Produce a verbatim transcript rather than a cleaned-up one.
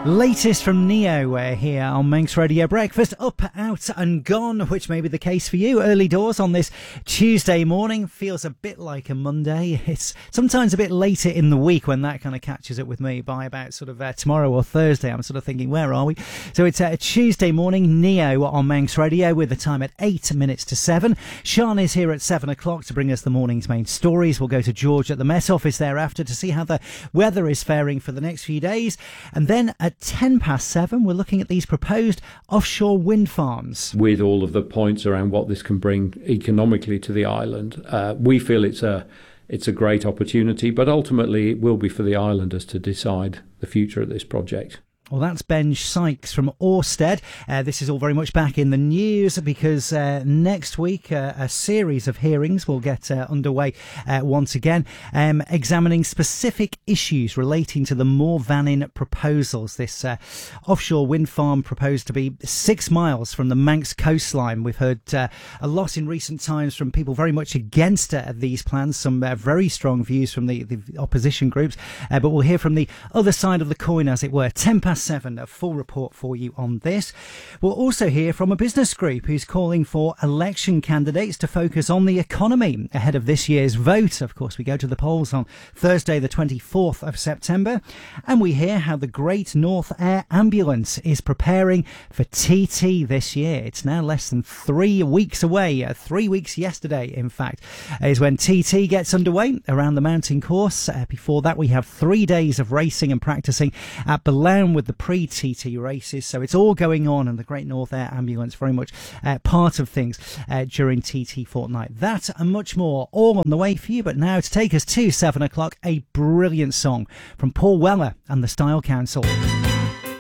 Latest from Neo uh, here on Manx Radio Breakfast. Up, out and gone, which may be the case for you. Early doors on this Tuesday morning. Feels a bit like a Monday. It's sometimes a bit later in the week when that kind of catches up with me by about sort of uh, tomorrow or Thursday. I'm sort of thinking, where are we? So it's uh, a Tuesday morning, Neo on Manx Radio with the time at eight minutes to seven. Sean is here at seven o'clock to bring us the morning's main stories. We'll go to George at the Met Office thereafter to see how the weather is faring for the next few days. And then at ten past seven, we're looking at these proposed offshore wind farms. With all of the points around what this can bring economically to the island, uh, we feel it's a it's a great opportunity, but ultimately it will be for the islanders to decide the future of this project. Well, that's Ben Sykes from Orsted. Uh, this is all very much back in the news because uh, next week uh, a series of hearings will get uh, underway uh, once again, um, examining specific issues relating to the Morvannin proposals. This uh, offshore wind farm proposed to be six miles from the Manx coastline. We've heard uh, a lot in recent times from people very much against uh, these plans, some uh, very strong views from the, the opposition groups, uh, but we'll hear from the other side of the coin, as it were. ten past seven, a full report for you on this. We'll also hear from a business group who's calling for election candidates to focus on the economy ahead of this year's vote. Of course, we go to the polls on Thursday, the twenty-fourth of September, and we hear how the Great North Air Ambulance is preparing for T T this year. It's now less than three weeks away. Uh, three weeks yesterday, in fact, is when T T gets underway around the mountain course. Uh, before that, we have three days of racing and practicing at Belawn with the pre-T T races, so it's all going on, and the Great North Air Ambulance very much uh, part of things uh, during T T fortnight. That and much more all on the way for you, but now to take us to seven o'clock, a brilliant song from Paul Weller and the Style Council.